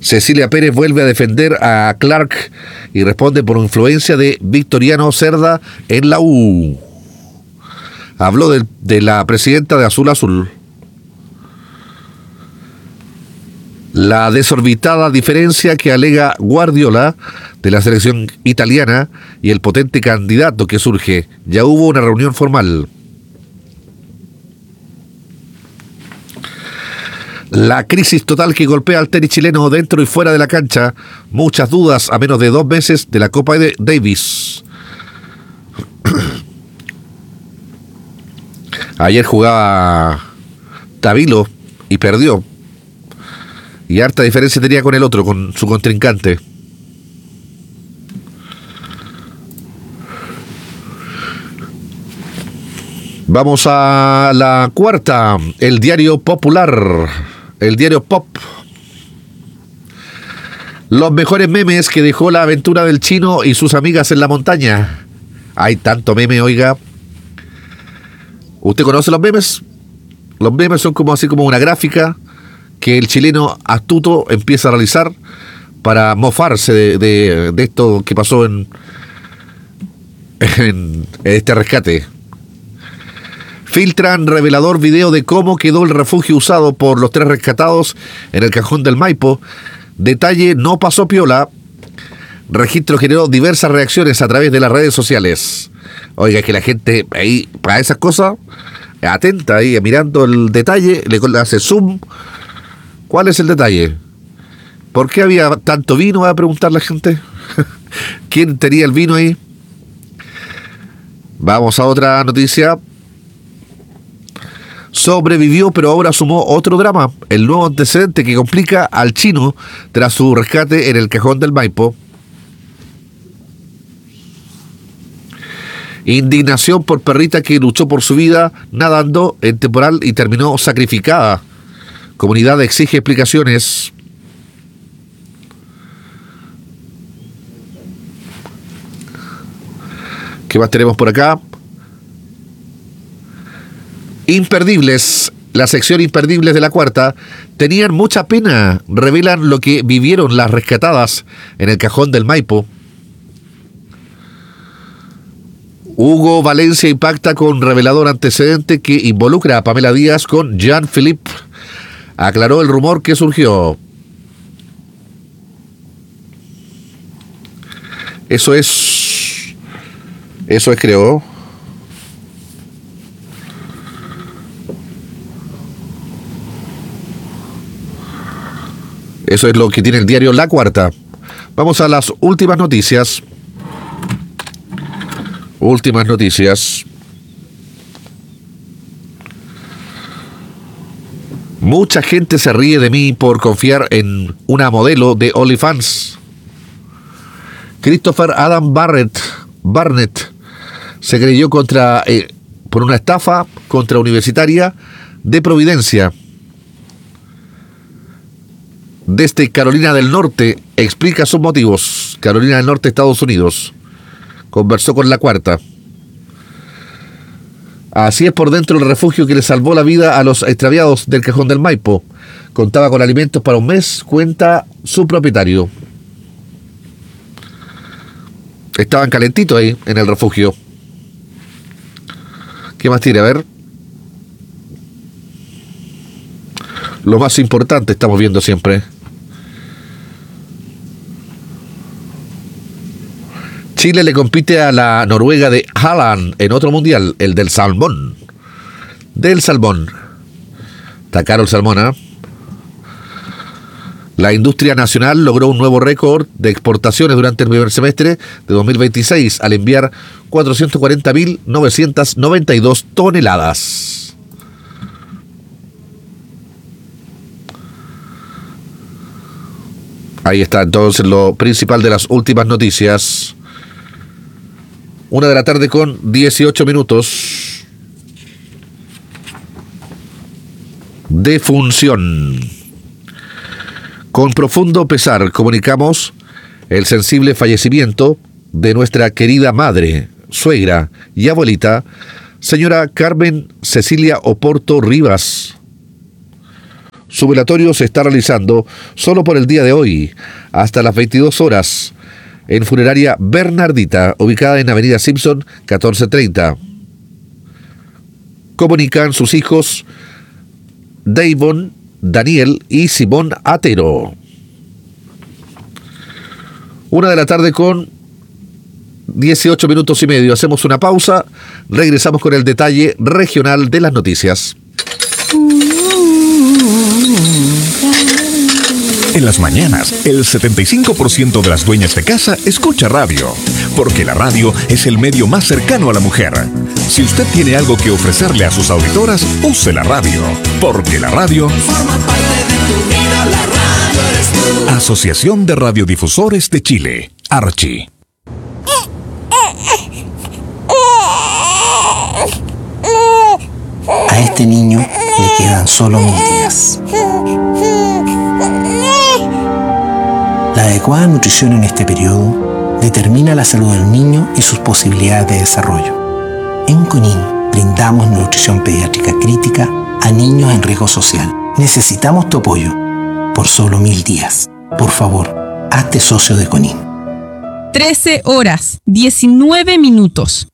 Cecilia Pérez vuelve a defender a Clark y responde por influencia de Victoriano Cerda en la U. Habló de la presidenta de Azul Azul. La desorbitada diferencia que alega Guardiola de la selección italiana y el potente candidato que surge. Ya hubo una reunión formal. La crisis total que golpea al tenis chileno dentro y fuera de la cancha. Muchas dudas a menos de 2 meses de la Copa Davis. Ayer jugaba Tabilo y perdió. Y harta diferencia tenía con el otro, con su contrincante. Vamos a la cuarta. El diario Popular. El diario Pop. Los mejores memes que dejó la aventura del chino y sus amigas en la montaña. Hay tanto meme, oiga. ¿Usted conoce los memes? Los memes son como así como una gráfica que el chileno astuto empieza a realizar para mofarse de esto que pasó en este rescate. Filtran revelador video de cómo quedó el refugio usado por los 3 rescatados en el cajón del Maipo. Detalle no pasó piola. Registro generó diversas reacciones a través de las redes sociales. Oiga, que la gente ahí, para esas cosas, atenta ahí, mirando el detalle, le hace zoom. ¿Cuál es el detalle? ¿Por qué había tanto vino? Va a preguntar la gente. ¿Quién tenía el vino ahí? Vamos a otra noticia. Sobrevivió, pero ahora sumó otro drama. El nuevo antecedente que complica al chino tras su rescate en el cajón del Maipo. Indignación por perrita que luchó por su vida nadando en temporal y terminó sacrificada. Comunidad exige explicaciones. ¿Qué más tenemos por acá? Imperdibles, la sección Imperdibles de la cuarta, tenían mucha pena, revelan lo que vivieron las rescatadas en el cajón del Maipo. Hugo Valencia impacta con revelador antecedente que involucra a Pamela Díaz con Jean-Philippe. Aclaró el rumor que surgió. Eso es creo. Eso es lo que tiene el diario La Cuarta. Vamos a las últimas noticias. Últimas noticias. Mucha gente se ríe de mí por confiar en una modelo de OnlyFans. Christopher Adam Barnett se creyó por una estafa contra Universitaria de Providencia. Desde Carolina del Norte explica sus motivos. Carolina del Norte, Estados Unidos. Conversó con La Cuarta. Así es por dentro el refugio que le salvó la vida a los extraviados del cajón del Maipo. Contaba con alimentos para un mes, cuenta su propietario. Estaban calentitos ahí en el refugio. ¿Qué más tiene? A ver. Lo más importante estamos viendo siempre. Chile le compite a la Noruega de Haaland en otro mundial, el del salmón. Está caro el salmón, ¿eh? La industria nacional logró un nuevo récord de exportaciones durante el primer semestre de 2026 al enviar 440.992 toneladas. Ahí está entonces lo principal de las últimas noticias. 1:00 con 18 minutos. Defunción. Con profundo pesar comunicamos el sensible fallecimiento de nuestra querida madre, suegra y abuelita, señora Carmen Cecilia Oporto Rivas. Su velatorio se está realizando solo por el día de hoy, hasta las 22 horas, en Funeraria Bernardita, ubicada en Avenida Simpson, 1430. Comunican sus hijos Davon, Daniel y Simón Atero. 1:18 con 18 minutos y medio. Hacemos una pausa, regresamos con el detalle regional de las noticias. En las mañanas, el 75% de las dueñas de casa escucha radio, porque la radio es el medio más cercano a la mujer. Si usted tiene algo que ofrecerle a sus auditoras, use la radio, porque la radio forma parte de tu vida. La radio eres tú. Asociación de Radiodifusores de Chile, Archi. A este niño le quedan solo 1000 días. La adecuada nutrición en este periodo determina la salud del niño y sus posibilidades de desarrollo. En CONIN brindamos nutrición pediátrica crítica a niños en riesgo social. Necesitamos tu apoyo por solo 1000 días. Por favor, hazte socio de CONIN. 13 horas, 19 minutos.